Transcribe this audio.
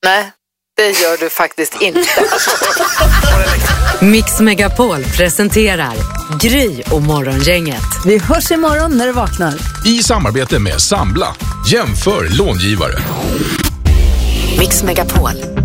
Nej, det gör du faktiskt inte. Mix Megapol presenterar Gry och Morgongänget. Vi hörs imorgon när du vaknar. I samarbete med Sambla. Jämför långivare. Mix Megapol.